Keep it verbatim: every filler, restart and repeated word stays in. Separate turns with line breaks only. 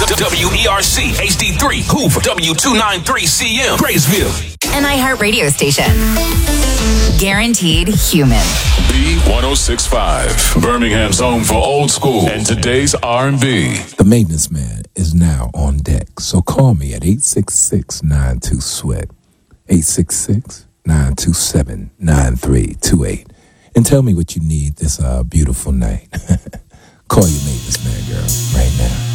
W E R C H D three Hoover, W two ninety-three C M Graysville.
An iHeart radio station. Guaranteed human.
B one oh six point five, Birmingham's home for old school and today's R and B.
The maintenance man is now on deck, so call me at eight six six, nine two, SWEAT, eight six six, nine two seven, nine three two eight, and tell me what you need this uh, beautiful night. Call your maintenance man, girl, right now.